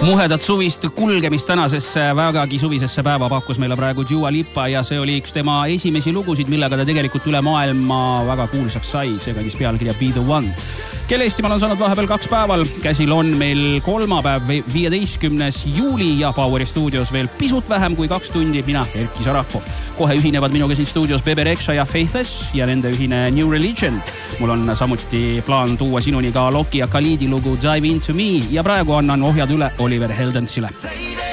Muhedat suvist kulgemist tänasesse vägagi suvisesse päeva pakkus meile praegu Dua Lipa ja see oli üks tema esimesi lugusid, millega ta tegelikult üle maailma väga kuulsaks sai. See kandis pealkirja Be The One. Kelle Eestimaal on saanud vahepeal 2 päeval. Käsil on meil kolmapäev 15. juuli ja Poweri stuudios veel pisut vähem kui 2 tundi. Mina, Erki Sarapuu. Kohe ühinevad minuga siin stuudios Bebe Rexha ja Faithless ja nende ühine New Religion. Mul on samuti plaan tuua sinuni ka Loki ja Khalidi lugu Dive Into Me ja praegu annan ohjad üle Oliver Heldensile.